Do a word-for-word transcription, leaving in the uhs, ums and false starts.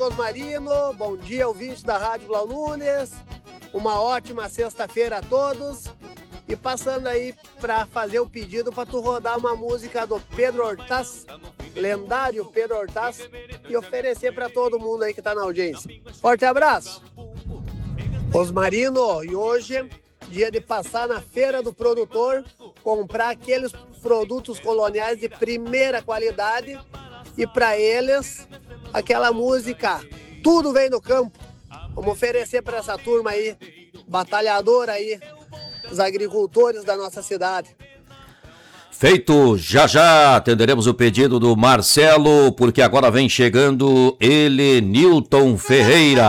amigo Osmarino, bom dia, ouvinte da Rádio Blau Nunes, uma ótima sexta-feira a todos, e passando aí para fazer o pedido para tu rodar uma música do Pedro Hortaz, lendário Pedro Hortaz, e oferecer para todo mundo aí que tá na audiência. Forte abraço! Osmarino, e hoje, dia de passar na feira do produtor, comprar aqueles produtos coloniais de primeira qualidade, e para eles, aquela música Tudo Vem do Campo. Vamos oferecer para essa turma aí, batalhadora aí, os agricultores da nossa cidade. Feito, já já atenderemos o pedido do Marcelo, porque agora vem chegando ele, Nilton Ferreira.